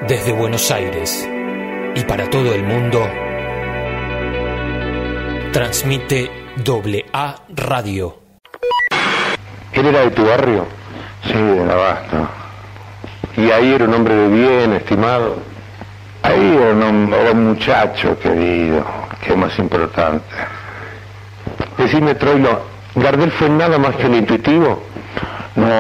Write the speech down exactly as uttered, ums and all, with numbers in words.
Desde Buenos Aires y para todo el mundo, transmite Doble A Radio. ¿Él era de tu barrio? Sí, de Abasto. ¿Y ahí era un hombre de bien, estimado? Ahí era un, era un muchacho querido, que es más importante. Decime, Troilo, ¿Gardel fue nada más que un intuitivo? No,